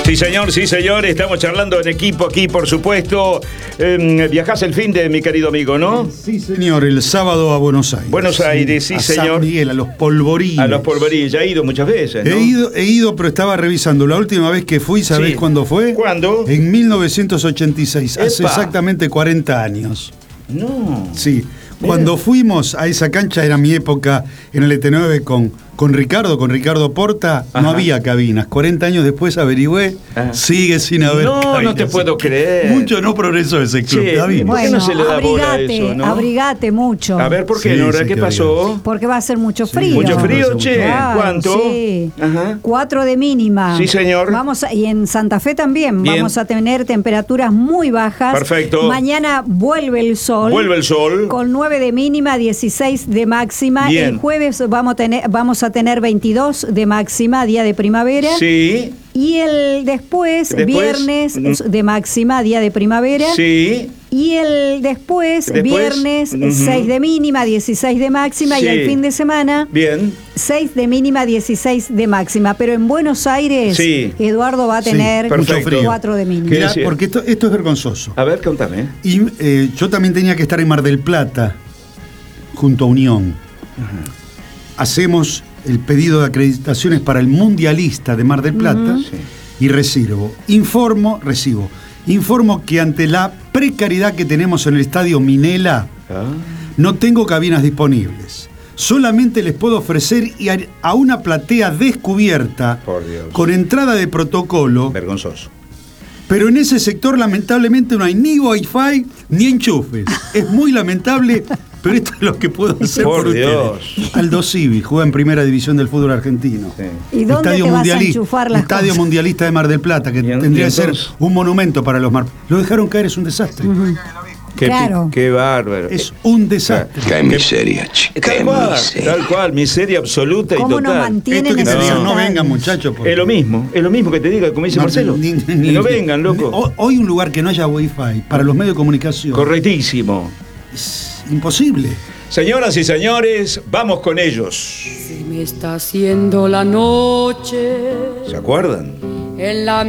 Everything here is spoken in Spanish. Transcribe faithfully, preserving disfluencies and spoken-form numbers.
Sí, señor, sí, señor. Estamos charlando en equipo aquí, por supuesto. Eh, viajás el fin de mi querido amigo, ¿no? Sí, señor, el sábado a Buenos Aires. Buenos Aires, sí, a señor. San Miguel, a los Polvorines. A los Polvorines, ya he ido muchas veces, ¿no? He ido, he ido, pero estaba revisando. La última vez que fui, ¿sabés Sí. cuándo fue? ¿Cuándo? En mil novecientos ochenta y seis, hace Epa. exactamente cuarenta años. No. Sí. Cuando fuimos a esa cancha, era mi época en el E T nueve con, con Ricardo, con Ricardo Porta, Ajá. no había cabinas. cuarenta años después averigüé, Ajá. sigue sin haber No, cabinas. no te puedo creer. Mucho no progresó ese club, Che, David. ¿por qué no se le da bola a abrigate, eso, no? abrigate mucho. A ver, ¿por qué, Sí, Nora? sí, ¿Qué que pasó? Porque va a ser mucho frío. ¿Mucho frío, Sí, che? Claro, ¿Cuánto? Sí. Ajá. Cuatro de mínima. Sí, señor. Vamos a- y en Santa Fe también. Bien. Vamos a tener temperaturas muy bajas. Perfecto. Mañana vuelve el sol. Vuelve el sol. Con nueve de mínima, dieciséis de máxima. Bien. El jueves vamos a tener, vamos a tener veintidós de máxima, día de primavera. Sí, Y el después, Después, viernes mm. de máxima, día de primavera. sí. Y el después, Después, viernes, ujú. seis de mínima, dieciséis de máxima. Sí. Y el fin de semana, Bien. seis de mínima, dieciséis de máxima. Pero en Buenos Aires, Sí. Eduardo va a Sí, tener perfecto. cuatro de mínima. ¿Qué Mirá, decía? porque esto, esto es vergonzoso. A ver, contame. Y eh, yo también tenía que estar en Mar del Plata, junto a Unión. Hacemos el pedido de acreditaciones para el mundialista de Mar del Plata Sí. y recibo. Informo, recibo. Informo que ante la precariedad que tenemos en el estadio Minela, Ah. no tengo cabinas disponibles. Solamente les puedo ofrecer y a- a una platea descubierta, Por Dios. con entrada de protocolo, Vergonzoso. pero en ese sector lamentablemente no hay ni wifi ni enchufes. Es muy lamentable, pero esto es lo que puedo hacer Por por, Dios. ustedes. Aldo Civi juega en primera división del fútbol argentino. Sí. ¿Y dónde te vas a enchufar las Estadio cosas? Mundialista de Mar del Plata, que Y en- tendría y que ser entonces- un monumento para los mar. Lo dejaron caer, es un desastre. Qué, Claro. qué bárbaro. Es un desastre. Qué miseria, chica. Tal Qué cual, miseria. tal cual, miseria absoluta y ¿Cómo nos total. mantienen Esto que te esos digan, no estadios? vengan muchachos. porque- Es lo mismo, es lo mismo que te diga, como dice No, Marcelo. ni- que ni- no vengan, loco. Hoy- Hoy un lugar que no haya wifi para los medios de comunicación Correctísimo. es imposible. Señoras y señores, vamos con ellos. Se me está haciendo la noche ¿Se acuerdan? en la